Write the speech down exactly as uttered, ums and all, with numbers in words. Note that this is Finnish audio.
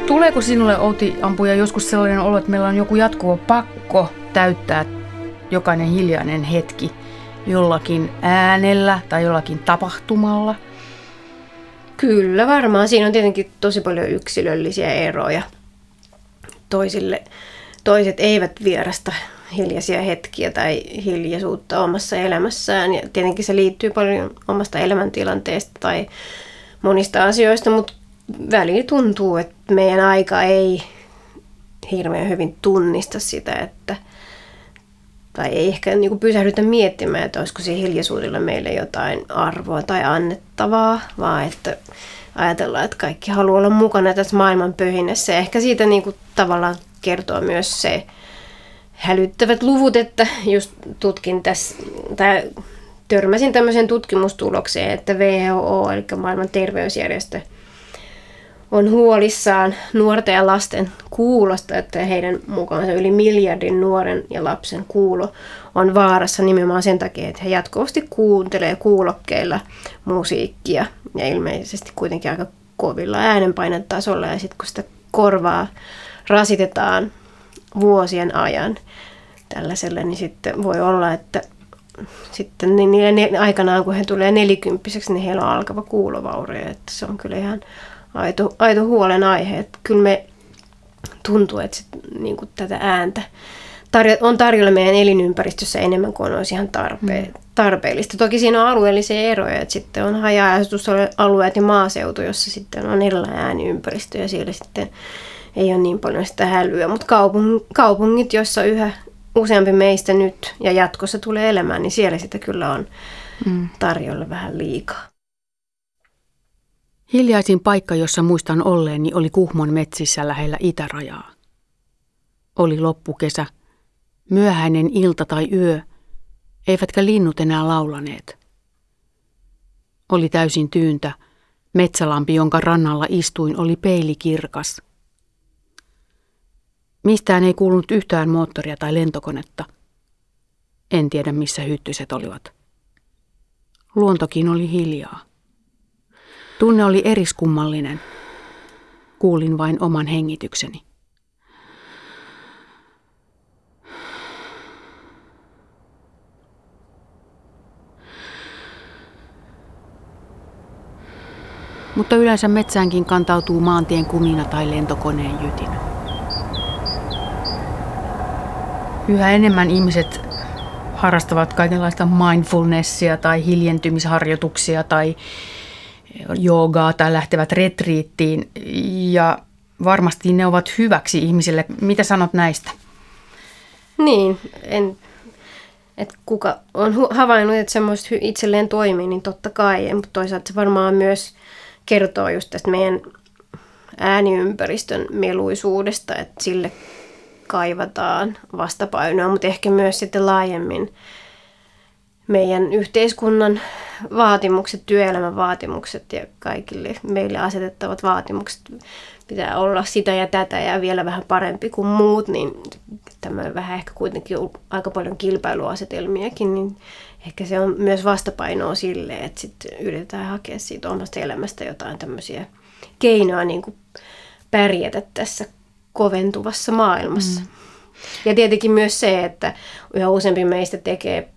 Tuleeko sinulle, Outi ampuja, joskus sellainen olo, että meillä on joku jatkuva pakko täyttää jokainen hiljainen hetki jollakin äänellä tai jollakin tapahtumalla? Kyllä, varmaan. Siinä on tietenkin tosi paljon yksilöllisiä eroja. Toisille, toiset eivät vierasta hiljaisia hetkiä tai hiljaisuutta omassa elämässään. Ja tietenkin se liittyy paljon omasta elämäntilanteesta tai monista asioista, mutta väliin tuntuu, että meidän aika ei hirveän hyvin tunnista sitä, että tai ei ehkä niin kuin pysähdytä miettimään, että olisiko siinä hiljaisuudella meille jotain arvoa tai annettavaa, vaan että ajatellaan, että kaikki haluaa olla mukana tässä maailman pöhinässä. Ja ehkä siitä niin kuin tavallaan kertoo myös se hälyttävät luvut, että just tutkin tässä, tai törmäsin tämmöiseen tutkimustulokseen, että W H O, eli maailman terveysjärjestö, on huolissaan nuorten ja lasten kuulosta, että heidän mukaansa yli miljardin nuoren ja lapsen kuulo on vaarassa nimenomaan sen takia, että he jatkuvasti kuuntelee kuulokkeilla musiikkia ja ilmeisesti kuitenkin aika kovilla äänenpainetasolla, ja sitten kun sitä korvaa rasitetaan vuosien ajan tällaisella, niin sitten voi olla, että sitten niin aikanaan kun he tulee nelikymppiseksi, niin heillä on alkava kuulovaurio, että se on kyllä ihan Aito, aito huolenaihe. Että kyllä me tuntuu, että sit, niin kuin tätä ääntä tarjo, on tarjolla meidän elinympäristössä enemmän kuin olisi ihan tarpe, mm. tarpeellista. Toki siinä on alueellisia eroja, että sitten on haja-asutusalueet ja maaseutu, jossa sitten on erilainen ääniympäristö ja siellä sitten ei ole niin paljon sitä hälyä. Mutta kaupung, kaupungit, joissa yhä useampi meistä nyt ja jatkossa tulee elämään, niin siellä sitä kyllä on mm. tarjolla vähän liikaa. Hiljaisin paikka, jossa muistan olleeni, oli Kuhmon metsissä lähellä itärajaa. Oli loppukesä, myöhäinen ilta tai yö, eivätkä linnut enää laulaneet. Oli täysin tyyntä, metsälampi, jonka rannalla istuin, oli peilikirkas. Mistään ei kuulunut yhtään moottoria tai lentokonetta. En tiedä, missä hyttyset olivat. Luontokin oli hiljaa. Tunne oli eriskummallinen. Kuulin vain oman hengitykseni. Mutta yleensä metsäänkin kantautuu maantien kumina tai lentokoneen jytinä. Yhä enemmän ihmiset harrastavat kaikenlaista mindfulnessia tai hiljentymisharjoituksia tai joogaa tai lähtevät retriittiin, ja varmasti ne ovat hyväksi ihmisille. Mitä sanot näistä? Niin, en, että kuka on havainnut, että semmoista itselleen toimii, niin totta kai, mutta toisaalta se varmaan myös kertoo just tästä meidän ääniympäristön meluisuudesta, että sille kaivataan vastapainoa, mutta ehkä myös sitten laajemmin meidän yhteiskunnan vaatimukset, työelämän vaatimukset ja kaikille meille asetettavat vaatimukset pitää olla sitä ja tätä ja vielä vähän parempi kuin muut, niin tämä vähän ehkä kuitenkin on aika paljon kilpailuasetelmiakin, niin ehkä se on myös vastapainoa sille, että sitten yritetään hakea siitä omasta elämästä jotain tämmöisiä keinoja niin kuin pärjätä tässä koventuvassa maailmassa. Mm. Ja tietenkin myös se, että yhä useampi meistä tekee